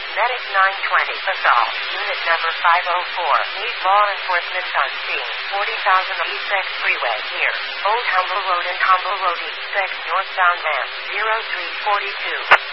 Medic 920, Assault, Unit number 504, need law enforcement on scene, 40,000 East 6 Freeway here, Old Humble Road and Humble Road East 6 northbound van, 0342.